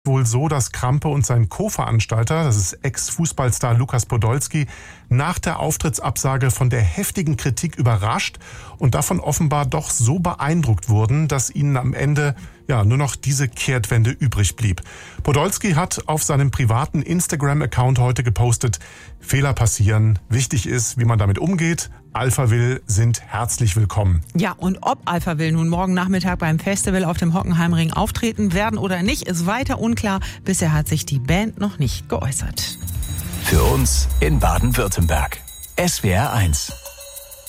Wohl so, dass Krampe und sein Co-Veranstalter, das ist Ex-Fußballstar Lukas Podolski, nach der Auftrittsabsage von der heftigen Kritik überrascht und davon offenbar doch so beeindruckt wurden, dass ihnen am Ende nur noch diese Kehrtwende übrig blieb. Podolski hat auf seinem privaten Instagram-Account heute gepostet: Fehler passieren, wichtig ist, wie man damit umgeht. Alphaville sind herzlich willkommen. Ja, und ob Alphaville nun morgen Nachmittag beim Festival auf dem Hockenheimring auftreten werden oder nicht, ist weiter unklar. Bisher hat sich die Band noch nicht geäußert. Für uns in Baden-Württemberg. SWR 1.